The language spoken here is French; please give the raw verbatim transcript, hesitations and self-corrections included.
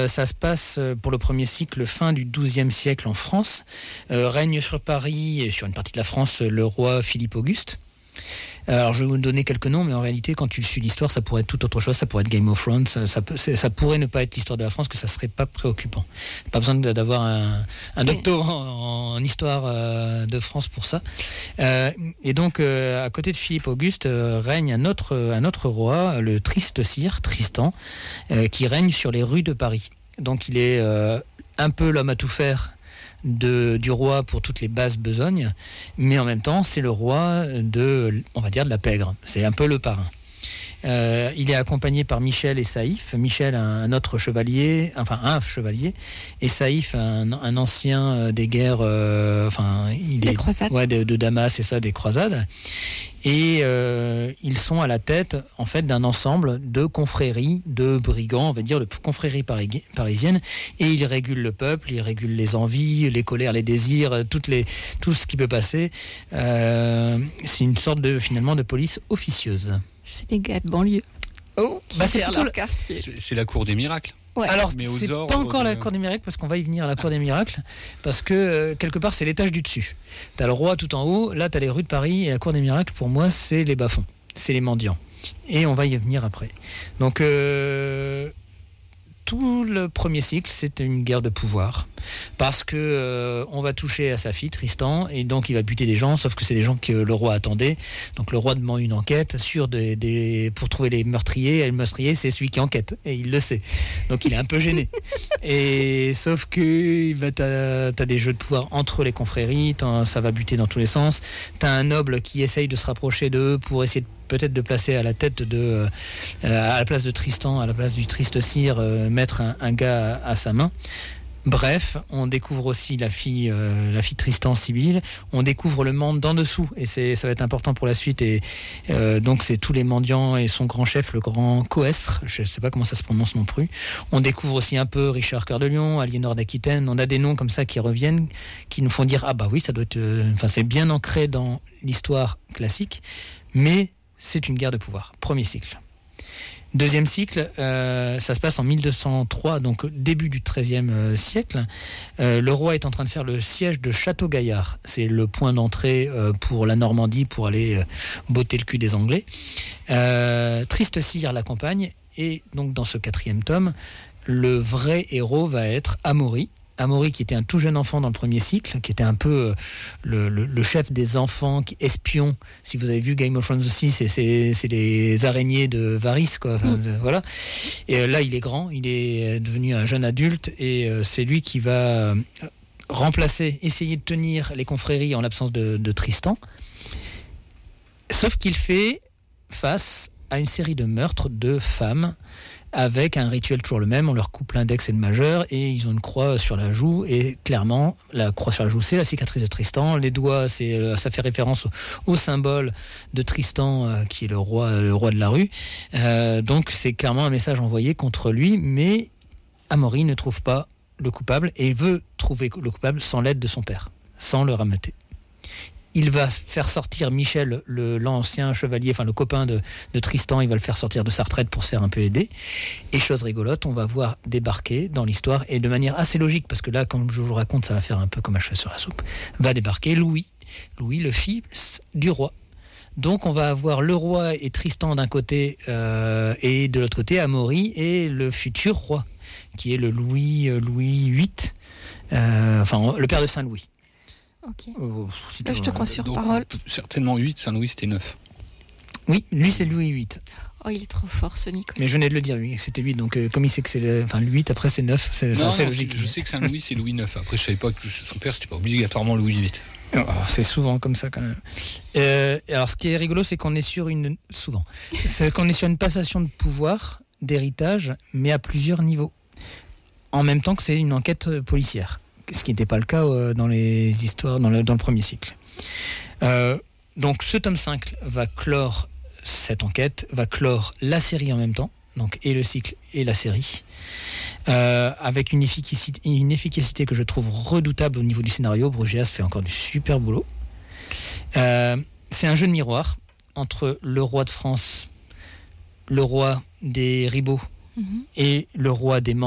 Euh, ça se passe pour le premier cycle fin du douzième siècle en France. Euh, règne sur Paris et sur une partie de la France le roi Philippe Auguste. Alors je vais vous donner quelques noms, mais en réalité quand tu suis l'histoire, ça pourrait être tout autre chose, ça pourrait être Game of Thrones, ça, ça, ça pourrait ne pas être l'histoire de la France, que ça serait pas préoccupant. Pas besoin d'avoir un, un doctorat en, en histoire euh, de France pour ça. Euh, et donc euh, à côté de Philippe Auguste euh, règne un autre, un autre roi, le triste sire, Tristan, euh, qui règne sur les rues de Paris. Donc il est euh, un peu l'homme à tout faire De, du roi pour toutes les basses besognes, mais en même temps c'est le roi de, on va dire, de la pègre, c'est un peu le parrain. Euh, il est accompagné par Michel et Saïf. Michel, un, un autre chevalier, enfin un chevalier, et Saïf, un, un ancien des guerres, euh, enfin il des est croisades. Ouais, de, de Damas et ça, des croisades. Et euh, ils sont à la tête en fait d'un ensemble de confréries, de brigands, on va dire de confréries pari- parisiennes, et ils régulent le peuple, ils régulent les envies, les colères, les désirs, toutes les, tout ce qui peut passer. Euh, c'est une sorte de finalement de police officieuse. C'est des gars de banlieue. Oh, bah c'est plutôt le quartier. C'est, c'est la cour des miracles. Ouais. Alors, mais aux c'est ordres pas encore de... la cour des miracles, parce qu'on va y venir à la cour des miracles, parce que euh, quelque part c'est l'étage du dessus. T'as le roi tout en haut, là t'as les rues de Paris, et la cour des miracles pour moi c'est les bas-fonds, c'est les mendiants. Et on va y venir après. Donc euh, tout le premier cycle c'est une guerre de pouvoir, parce que euh, on va toucher à sa fille Tristan, et donc il va buter des gens, sauf que c'est des gens que le roi attendait. Donc le roi demande une enquête sur des, des, pour trouver les meurtriers, et le meurtrier c'est celui qui enquête, et il le sait. Donc il est un peu gêné. Et sauf que bah, t'as, t'as des jeux de pouvoir entre les confréries, ça va buter dans tous les sens. T'as un noble qui essaye de se rapprocher d'eux pour essayer de peut-être de placer à la tête de euh, à la place de Tristan, à la place du triste sire, euh, mettre un, un gars à, à sa main. Bref, on découvre aussi la fille, euh, la fille Tristan, Sibylle. On découvre le monde d'en dessous, et c'est, ça va être important pour la suite. Et euh, donc c'est tous les mendiants et son grand chef, le grand Coësre. Je ne sais pas comment ça se prononce non plus. On découvre aussi un peu Richard Cœur de Lion, Aliénor d'Aquitaine. On a des noms comme ça qui reviennent, qui nous font dire ah bah oui, ça doit être. Enfin, euh, c'est bien ancré dans l'histoire classique, mais c'est une guerre de pouvoir. Premier cycle. Deuxième cycle, euh, ça se passe en mille deux cent trois, donc début du treizième euh, siècle. Euh, le roi est en train de faire le siège de Château-Gaillard. C'est le point d'entrée euh, pour la Normandie, pour aller euh, botter le cul des Anglais. Euh, Triste Sire l'accompagne, et donc dans ce quatrième tome, le vrai héros va être Amaury. Amaury, qui était un tout jeune enfant dans le premier cycle, qui était un peu euh, le, le, le chef des enfants qui, espions. Si vous avez vu Game of Thrones aussi, c'est, c'est, c'est les araignées de Varys, quoi. Enfin, de, voilà. Et euh, là, il est grand, il est devenu un jeune adulte, et euh, c'est lui qui va euh, remplacer, essayer de tenir les confréries en l'absence de, de Tristan. Sauf qu'il fait face à une série de meurtres de femmes, avec un rituel toujours le même, on leur coupe l'index et le majeur, et ils ont une croix sur la joue, et clairement, la croix sur la joue, c'est la cicatrice de Tristan. Les doigts, c'est, ça fait référence au, au symbole de Tristan, euh, qui est le roi, le roi de la rue. Euh, donc c'est clairement un message envoyé contre lui, mais Amaury ne trouve pas le coupable, et veut trouver le coupable sans l'aide de son père, sans le rameuter. Il va faire sortir Michel, le, l'ancien chevalier, enfin le copain de, de Tristan, il va le faire sortir de sa retraite pour se faire un peu aider. Et chose rigolote, on va voir débarquer dans l'histoire, et de manière assez logique, parce que là, comme je vous raconte, ça va faire un peu comme un cheveu sur la soupe, va débarquer Louis, Louis le fils du roi. Donc on va avoir le roi et Tristan d'un côté, euh, et de l'autre côté Amaury et le futur roi, qui est le Louis, euh, Louis huit, euh, enfin le père de Saint-Louis. Ok. Oh, Là, je te crois sur Donc, parole. Certainement huit, Saint-Louis c'était neuf. Oui, lui c'est Louis huit. Oh, il est trop fort ce Nicolas. Mais je venais de le dire, lui, c'était huit. Donc euh, comme il sait que c'est le, enfin, le huit, après c'est neuf, c'est, Non, c'est non, logique. je sais que Saint-Louis c'est Louis neuf. Après je savais pas que son père c'était pas obligatoirement Louis huit. Oh, c'est souvent comme ça quand même. Euh, alors ce qui est rigolo, c'est qu'on est sur une souvent, c'est qu'on est sur une passation de pouvoir, d'héritage, mais à plusieurs niveaux. En même temps que c'est une enquête policière, ce qui n'était pas le cas euh, dans les histoires, dans le, dans le premier cycle. Euh, donc ce tome cinq va clore cette enquête, va clore la série en même temps, donc et le cycle et la série, euh, avec une efficacité, une efficacité que je trouve redoutable au niveau du scénario. Brugéas fait encore du super boulot. Euh, c'est un jeu de miroir entre le roi de France, le roi des Ribauds, mmh. et le roi des